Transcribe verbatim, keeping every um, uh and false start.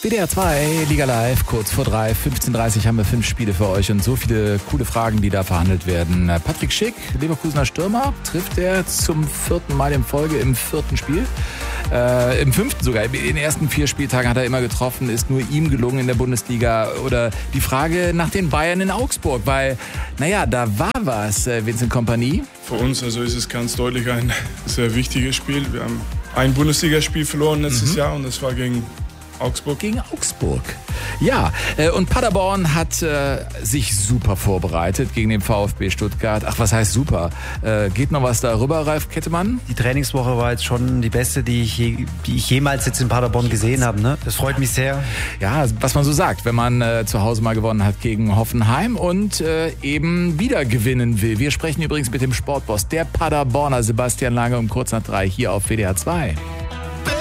W D R zwei, Liga Live, kurz vor drei, fünfzehn Uhr dreißig haben wir fünf Spiele für euch und so viele coole Fragen, die da verhandelt werden. Patrick Schick, Leverkusener Stürmer, trifft er zum vierten Mal in Folge im vierten Spiel. Äh, Im fünften sogar. In den ersten vier Spieltagen hat er immer getroffen, ist nur ihm gelungen in der Bundesliga. Oder die Frage nach den Bayern in Augsburg, weil, naja, da war was, Vincent Kompany. Für uns also ist es ganz deutlich ein sehr wichtiges Spiel. Wir haben ein Bundesligaspiel verloren letztes mhm. Jahr und das war gegen Augsburg. Gegen Augsburg. Ja, äh, und Paderborn hat äh, sich super vorbereitet gegen den VfB Stuttgart. Ach, was heißt super? Äh, geht noch was darüber, Ralf Kettemann? Die Trainingswoche war jetzt schon die beste, die ich, je, die ich jemals jetzt in Paderborn gesehen habe. Ne? Das freut mich sehr. Ja, was man so sagt, wenn man äh, zu Hause mal gewonnen hat gegen Hoffenheim und äh, eben wieder gewinnen will. Wir sprechen übrigens mit dem Sportboss der Paderborner, Sebastian Lange, um kurz nach drei hier auf W D R zwei.